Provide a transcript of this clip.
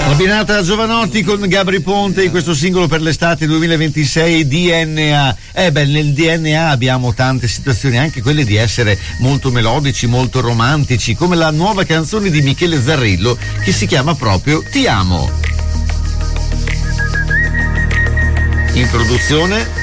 Abbinata Giovanotti con Gabri Ponte in questo singolo per l'estate 2026, DNA. Nel DNA abbiamo tante situazioni, anche quelle di essere molto melodici, molto romantici, come la nuova canzone di Michele Zarrillo che si chiama proprio Ti amo. Introduzione.